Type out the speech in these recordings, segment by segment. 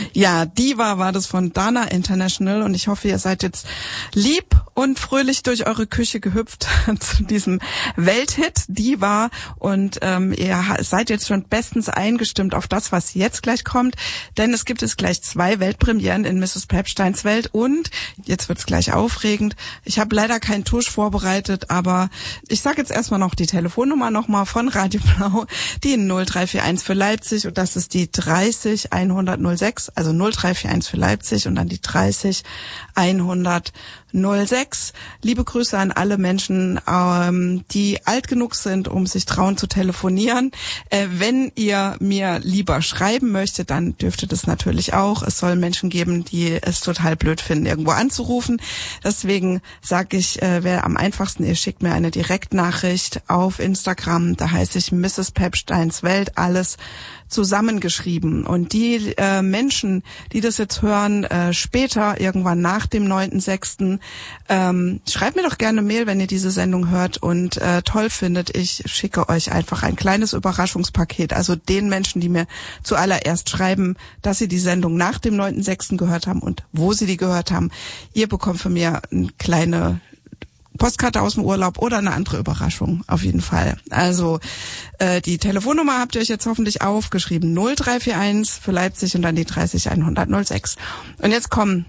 Ja, Diva war das von Dana International und ich hoffe, ihr seid jetzt lieb und fröhlich durch eure Küche gehüpft zu diesem Welthit Diva und ihr seid jetzt schon bestens eingestimmt auf das, was jetzt gleich kommt, denn es gibt jetzt gleich 2 Weltpremieren in Mrs. Pepsteins Welt und jetzt wird's gleich aufregend. Ich habe leider keinen Tusch vorbereitet, aber ich sage jetzt erstmal noch die Telefonnummer nochmal von Radio Blau, die 0341 für Leipzig und das ist die 30 106, also 0341 für Leipzig und dann die 30 106. Liebe Grüße an alle Menschen, die alt genug sind, um sich trauen zu telefonieren. Wenn ihr mir lieber schreiben möchtet, dann dürft ihr das natürlich auch. Es soll Menschen geben, die es total blöd finden, irgendwo anzurufen. Deswegen sage ich, wäre am einfachsten, ihr schickt mir eine Direktnachricht auf Instagram. Da heiße ich Mrs. Pepsteins Welt, alles zusammengeschrieben. Und die Menschen, die das jetzt hören, später, irgendwann nach dem 9.6., schreibt mir doch gerne Mail, wenn ihr diese Sendung hört und toll findet. Ich schicke euch einfach ein kleines Überraschungspaket. Also den Menschen, die mir zuallererst schreiben, dass sie die Sendung nach dem 9.6. gehört haben und wo sie die gehört haben. Ihr bekommt von mir eine kleine Postkarte aus dem Urlaub oder eine andere Überraschung, auf jeden Fall. Also die Telefonnummer habt ihr euch jetzt hoffentlich aufgeschrieben. 0341 für Leipzig und dann die 30 106. Und jetzt kommen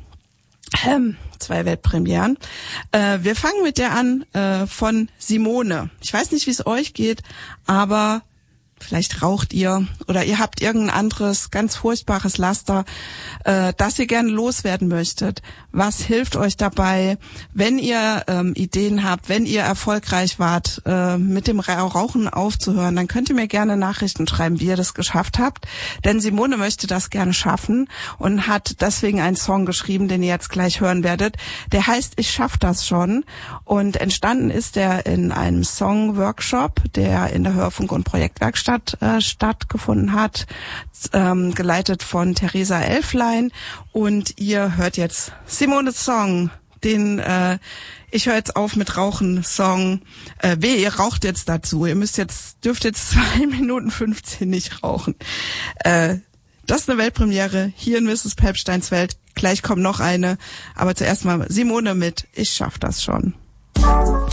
2 Weltpremieren. Wir fangen mit der an von Simone. Ich weiß nicht, wie es euch geht, aber vielleicht raucht ihr oder ihr habt irgendein anderes ganz furchtbares Laster, das ihr gerne loswerden möchtet. Was hilft euch dabei, wenn ihr Ideen habt, wenn ihr erfolgreich wart, mit dem Rauchen aufzuhören, dann könnt ihr mir gerne Nachrichten schreiben, wie ihr das geschafft habt. Denn Simone möchte das gerne schaffen und hat deswegen einen Song geschrieben, den ihr jetzt gleich hören werdet. Der heißt Ich schaff das schon und entstanden ist der in einem Song-Workshop, der in der Hörfunk- und Projektwerkstatt stattgefunden hat, geleitet von Theresa Elflein. Und ihr hört jetzt Simones Song, den Ich höre jetzt auf mit Rauchen Song. Ihr raucht jetzt dazu. Ihr dürft jetzt 2 Minuten 15 nicht rauchen. Das ist eine Weltpremiere hier in Mrs. Pepsteins Welt. Gleich kommt noch eine. Aber zuerst mal Simone mit Ich schaff das schon.